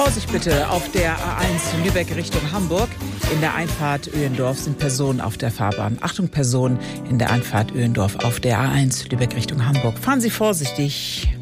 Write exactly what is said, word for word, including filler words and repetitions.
Vorsicht bitte auf der A eins Lübeck Richtung Hamburg. In der Einfahrt Öhendorf sind Personen auf der Fahrbahn. Achtung, Personen in der Einfahrt Öhendorf auf der A eins Lübeck Richtung Hamburg. Fahren Sie vorsichtig.